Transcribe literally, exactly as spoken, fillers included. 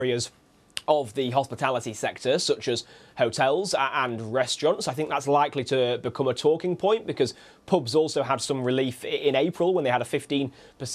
areas of the hospitality sector, such as hotels and restaurants. I think that's likely to become a talking point because pubs also had some relief in April when they had a fifteen percent